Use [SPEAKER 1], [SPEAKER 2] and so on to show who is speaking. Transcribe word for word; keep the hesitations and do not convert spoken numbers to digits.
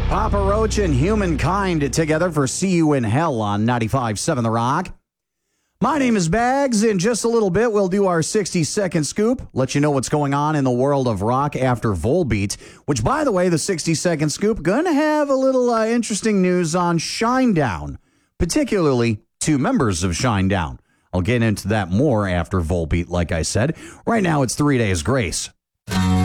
[SPEAKER 1] Papa Roach and Humankind together for See You in Hell on ninety-five point seven The Rock. My name is Bags. In just a little bit, we'll do our sixty-second scoop, let you know what's going on in the world of rock after Volbeat, which, by the way, the sixty-second scoop, going to have a little uh, interesting news on Shinedown, particularly two members of Shinedown. I'll get into that more after Volbeat, like I said. Right now, it's Three Days Grace.